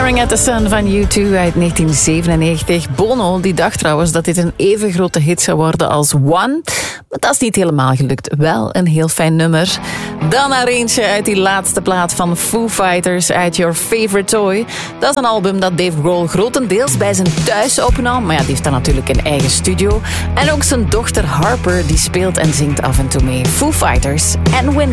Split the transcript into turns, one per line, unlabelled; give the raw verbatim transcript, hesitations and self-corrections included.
Staring at the Sun van U twee uit negentien zevenennegentig. Bono die dacht trouwens dat dit een even grote hit zou worden als One. Maar dat is niet helemaal gelukt. Wel een heel fijn nummer. Dan naar eentje uit die laatste plaat van Foo Fighters uit Your Favorite Toy. Dat is een album dat Dave Grohl grotendeels bij zijn thuis opnam. Maar ja, die heeft dan natuurlijk een eigen studio. En ook zijn dochter Harper die speelt en zingt af en toe mee. Foo Fighters en Windows.